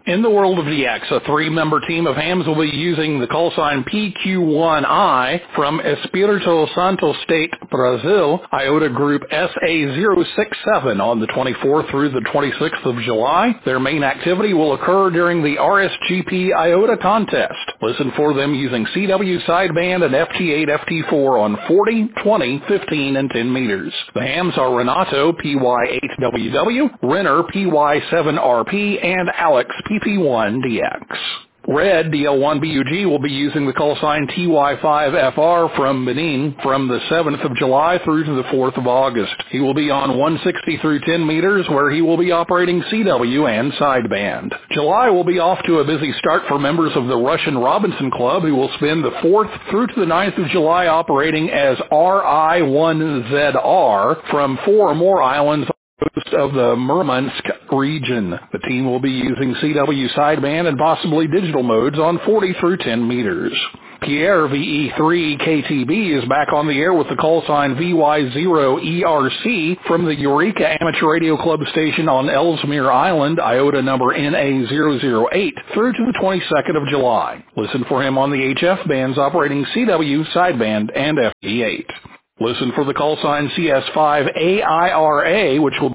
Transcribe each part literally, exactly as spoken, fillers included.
In the world of D X, a three-member team of hams will be using the call sign P Q one I from Espírito Santo State, Brazil, IOTA Group S A zero six seven on the twenty-fourth through the twenty-sixth of July. Their main activity will occur during the R S G P IOTA contest. Listen for them using C W sideband and F T eight F T four on forty, twenty, fifteen, and ten meters. The hams are Renato P Y eight W W, Renner P Y seven R P, and Alex P P one D X. Red D L one B U G will be using the call sign T Y five F R from Benin from the seventh of July through to the fourth of August. He will be on one sixty through ten meters, where he will be operating C W and sideband. July will be off to a busy start for members of the Russian Robinson Club, who will spend the fourth through to the ninth of July operating as R I one Z R from four or more islands of the Murmansk region. The team will be using C W sideband and possibly digital modes on forty through ten meters. Pierre V E three K T B is back on the air with the call sign V Y zero E R C from the Eureka Amateur Radio Club station on Ellesmere Island, IOTA number N A zero zero eight, through to the twenty-second of July. Listen for him on the H F bands operating C W, sideband, and F T eight. Listen for the call sign C S five A I R A, which will be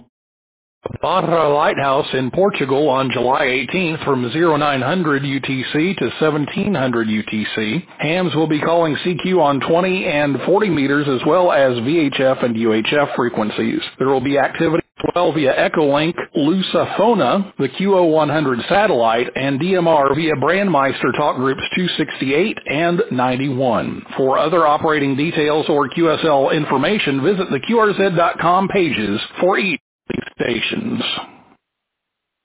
at Barra Lighthouse in Portugal on July eighteenth from oh nine hundred U T C to seventeen hundred U T C. Hams will be calling C Q on twenty and forty meters as well as V H F and U H F frequencies. There will be activity as well via Echolink, Lusafona, the Q O one hundred satellite, and D M R via Brandmeister talk groups two sixty-eight and ninety-one. For other operating details or Q S L information, visit the Q R Z dot com pages for each of these stations.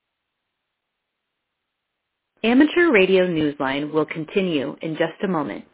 Amateur Radio Newsline will continue in just a moment.